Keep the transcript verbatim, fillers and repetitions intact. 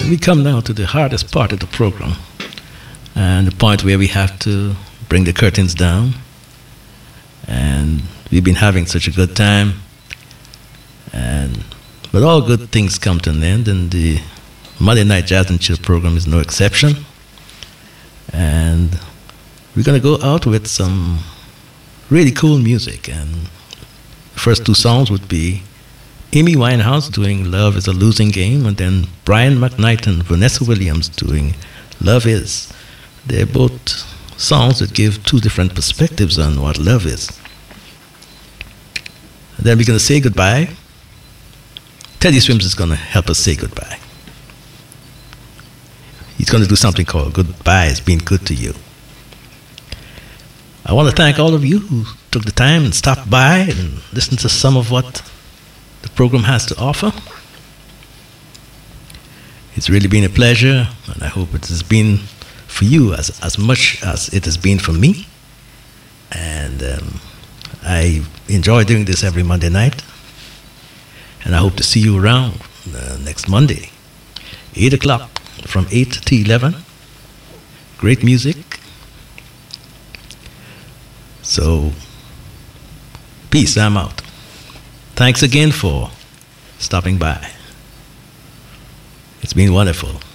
we come now to the hardest part of the program, and the point where we have to bring the curtains down. And we've been having such a good time, and but all good things come to an end, and the Monday Night Jazz and Chill program is no exception. And we're going to go out with some really cool music, and the first two songs would be Amy Winehouse doing Love is a Losing Game, and then Brian McKnight and Vanessa Williams doing Love Is. They're both songs that give two different perspectives on what love is. And then we're going to say goodbye. Teddy Swims is going to help us say goodbye. He's going to do something called Goodbye is Being Good to You. I want to thank all of you who took the time and stopped by and listened to some of what the program has to offer. It's really been a pleasure, and I hope it has been for you as, as much as it has been for me. And um, I enjoy doing this every Monday night, and I hope to see you around uh, next Monday, eight o'clock, from eight to eleven. Great music. So, peace, I'm out. Thanks again for stopping by. It's been wonderful.